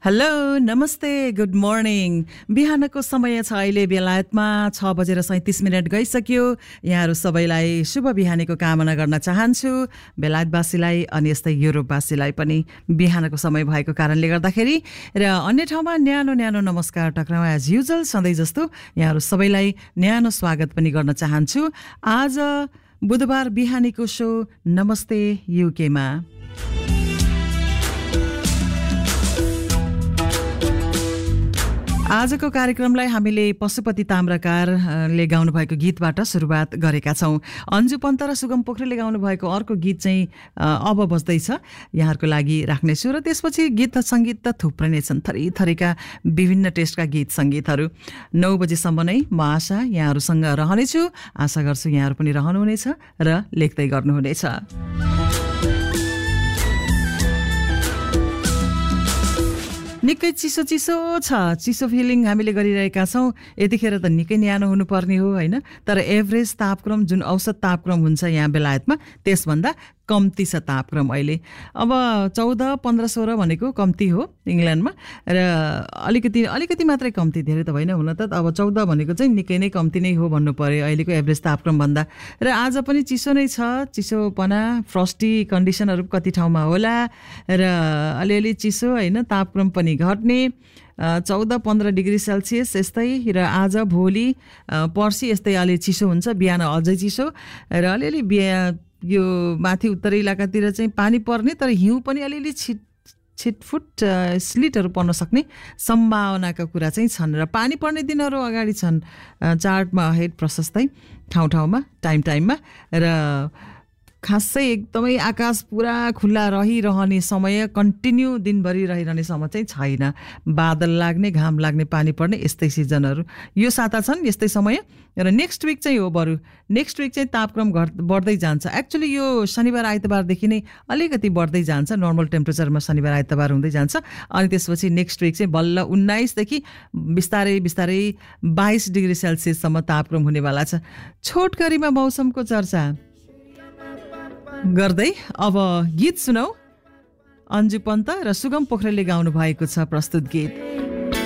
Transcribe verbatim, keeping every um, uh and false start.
Hello नमस्ते good morning. बिहानको समय छ अहिले बेलायतमा छ बजेर सैँतिस मिनट गइसक्यो। यहाँहरू सबैलाई शुभ बिहानीको कामना गर्न चाहन्छु। बेलायतवासीलाई अनि यस्तै युरोपवासीलाई पनि बिहानको समय भएको कारणले गर्दाखेरि र अन्य ठाउँमा न्यानो न्यानो नमस्कार टक्राउ एज युजुअल सधैँ जस्तो यहाँहरू सबैलाई न्यानो स्वागत पनि गर्न चाहन्छु। आज बुधबार बिहानीको सो नमस्ते युकेमा। आजको कार्यक्रमलाई हामीले पशुपति ताम्राकारले गाउनुभएको गीतबाट सुरुवात गरेका छौँ। अन्जु पन्त र सुगम पोखरेलले गाउनुभएको अर्को गीत चाहिँ अब बज्दैछ, यहाँहरूको लागि राख्नेछु। र त्यसपछि गीत सङ्गीत त थुप्रै नै छन्, थरी थरीका विभिन्न टेस्टका गीत सङ्गीतहरू। नौ बजीसम्म नै म आशा यहाँहरूसँग रहनेछु। आशा गर्छु यहाँहरू पनि रहनुहुनेछ र लेख्दै गर्नुहुनेछ। निकै चिसो चिसो छ, चिसो फिलिङ हामीले गरिरहेका छौँ। यतिखेर त निकै न्यानो हुनुपर्ने हो होइन, तर एभरेज तापक्रम जुन औसत तापक्रम हुन्छ यहाँ बेलायतमा त्यसभन्दा कम्ती छ तापक्रम अहिले। अब चौध पन्ध्र सोह्र भनेको कम्ती हो इङ्ल्यान्डमा, र अलिकति अलिकति मात्रै कम्ती, धेरै त होइन। हुन त अब चौध भनेको चाहिँ निकै नै कम्ती नै हो भन्नु पर्यो अहिलेको एभरेज तापक्रमभन्दा। र आज पनि चिसो नै छ, चिसोपना फ्रस्टी कन्डिसनहरू कति ठाउँमा होला र अलिअलि चिसो होइन, तापक्रम पनि घट्ने चौध पन्ध्र डिग्री सेल्सियस यस्तै। र आज भोलि पर्सि यस्तै अलि चिसो हुन्छ, बिहान अझै चिसो र अलिअलि बिहा यो माथि उत्तरी इलाकातिर चाहिँ पानी पर्ने, तर हिउँ पनि अलिअलि छिट छिटफुट स्लिटहरू पर्न सक्ने सम्भावनाका कुरा चाहिँ छन्। र पानी पर्ने दिनहरू अगाडि छन् चार्टमा अहेड प्रशस्तै ठाउँ ठाउँमा टाइम टाइममा। र खासै एकदमै आकाश पुरा खुल्ला रहिरहने समय, कन्टिन्यू दिनभरि रहिरहने समय चाहिँ छैन। बादल लाग्ने, घाम लाग्ने, पानी पर्ने यस्तै सिजनहरू यो साता छन्, यस्तै समय। र नेक्स्ट विक चाहिँ हो बरु, नेक्स्ट विक चाहिँ तापक्रम घट बढ्दै जान्छ। एक्चुअली यो शनिबार आइतबारदेखि नै अलिकति बढ्दै जान्छ, नर्मल टेम्परेचरमा शनिबार आइतबार हुँदै जान्छ। अनि त्यसपछि नेक्स्ट विक चाहिँ बल्ल उन्नाइसदेखि बिस्तारै बिस्तारै बाइस डिग्री सेल्सियससम्म तापक्रम हुनेवाला छ। छोटकरीमा मौसमको चर्चा गर्दै अब गीत सुनौ। अन्जु पन्त र सुगम पोखरेलले गाउनु भएको छ प्रस्तुत गीत।